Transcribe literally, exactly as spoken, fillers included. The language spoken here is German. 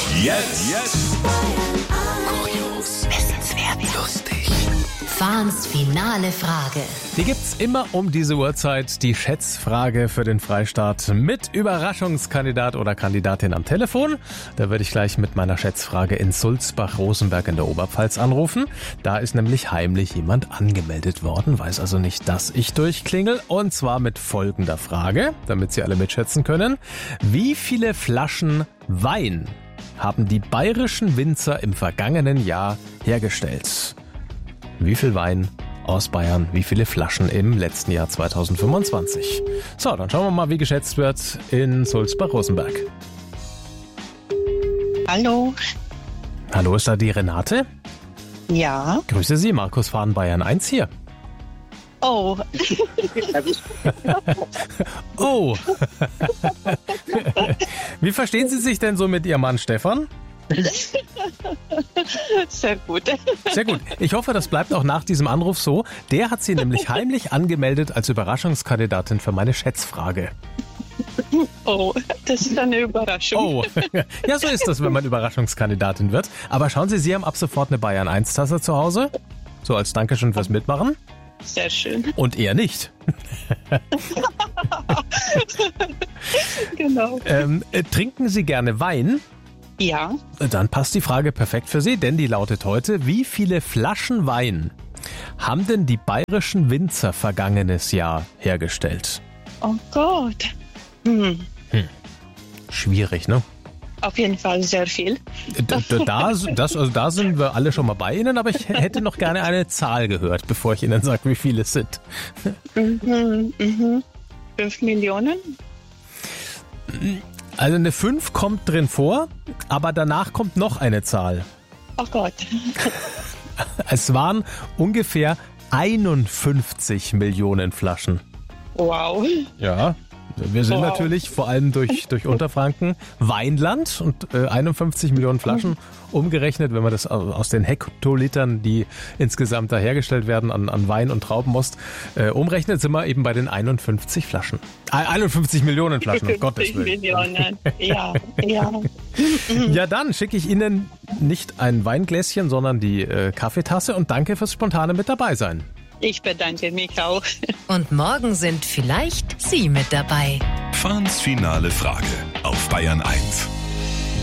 Jetzt. Jetzt. Kurios. Wissenswert. Lustig. Fahns finale Frage. Die gibt's immer um diese Uhrzeit, die Schätzfrage für den Freistaat mit Überraschungskandidat oder Kandidatin am Telefon. Da würde ich gleich mit meiner Schätzfrage in Sulzbach-Rosenberg in der Oberpfalz anrufen. Da ist nämlich heimlich jemand angemeldet worden, weiß also nicht, dass ich durchklingel. Und zwar mit folgender Frage, damit Sie alle mitschätzen können. Wie viele Flaschen Wein haben die bayerischen Winzer im vergangenen Jahr hergestellt? Wie viel Wein aus Bayern, wie viele Flaschen im letzten Jahr zweitausendfünfundzwanzig? So, dann schauen wir mal, wie geschätzt wird in Sulzbach-Rosenberg. Hallo. Hallo, ist da die Renate? Ja. Grüße Sie, Markus Fahn, Bayern eins hier. Oh. Oh. Wie verstehen Sie sich denn so mit Ihrem Mann Stefan? Sehr gut. Sehr gut. Ich hoffe, das bleibt auch nach diesem Anruf so. Der hat Sie nämlich heimlich angemeldet als Überraschungskandidatin für meine Schätzfrage. Oh, das ist eine Überraschung. Oh, ja, so ist das, wenn man Überraschungskandidatin wird. Aber schauen Sie, Sie haben ab sofort eine Bayern eins Tasse zu Hause. So als Dankeschön fürs Mitmachen. Sehr schön. Und er nicht. Genau. Ähm, äh, trinken Sie gerne Wein? Ja. Dann passt die Frage perfekt für Sie, denn die lautet heute: Wie viele Flaschen Wein haben denn die bayerischen Winzer vergangenes Jahr hergestellt? Oh Gott. Hm. Hm. Schwierig, ne? Auf jeden Fall sehr viel. Da, da, das, also da sind wir alle schon mal bei Ihnen, aber ich hätte noch gerne eine Zahl gehört, bevor ich Ihnen sage, wie viele es sind. Mhm, mhm. Fünf Millionen? Also eine fünf kommt drin vor, aber danach kommt noch eine Zahl. Oh Gott. Es waren ungefähr einundfünfzig Millionen Flaschen. Wow. Ja, wir sind wow. natürlich vor allem durch, durch Unterfranken Weinland und äh, einundfünfzig Millionen Flaschen umgerechnet, wenn man das aus den Hektolitern, die insgesamt da hergestellt werden an, an Wein und Traubenmost, äh, umrechnet, sind wir eben bei den einundfünfzig Flaschen. Äh, einundfünfzig Millionen Flaschen, um Gottes Willen. Millionen, ja, ja. Ja, dann schicke ich Ihnen nicht ein Weingläschen, sondern die äh, Kaffeetasse und danke fürs spontane mit dabei sein. Ich bedanke mich auch. Und morgen sind vielleicht Sie mit dabei. Fahns finale Frage auf Bayern eins.